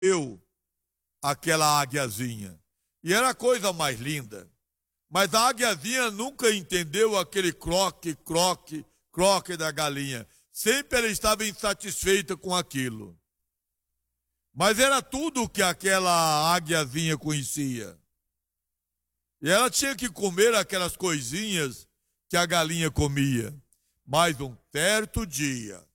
eu, aquela águiazinha. E era a coisa mais linda. Mas a águiazinha nunca entendeu aquele croque, croque, croque da galinha. Sempre ela estava insatisfeita com aquilo. Mas era tudo o que aquela águiazinha conhecia. E ela tinha que comer aquelas coisinhas que a galinha comia. Mas um certo dia,